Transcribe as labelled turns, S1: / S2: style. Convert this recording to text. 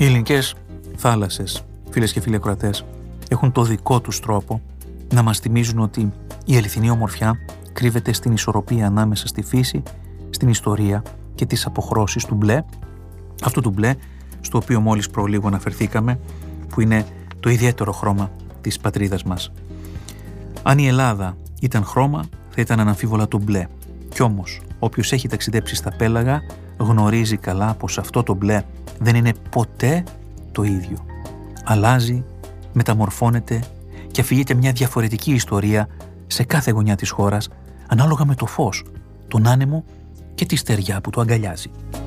S1: Οι ελληνικές θάλασσες, φίλες και φίλοι ακροατές, έχουν το δικό τους τρόπο να μας θυμίζουν ότι η αληθινή ομορφιά κρύβεται στην ισορροπία ανάμεσα στη φύση, στην ιστορία και τις αποχρώσεις του μπλε, αυτού του μπλε στο οποίο μόλις προλίγου αναφερθήκαμε, που είναι το ιδιαίτερο χρώμα της πατρίδας μας. Αν η Ελλάδα ήταν χρώμα, θα ήταν αναμφίβολα το μπλε. Κι όμως, όποιος έχει ταξιδέψει στα πέλαγα γνωρίζει καλά πως αυτό το μπλε δεν είναι ποτέ το ίδιο. Αλλάζει, μεταμορφώνεται και αφηγείται μια διαφορετική ιστορία σε κάθε γωνιά της χώρας, ανάλογα με το φως, τον άνεμο και τη στεριά που το αγκαλιάζει.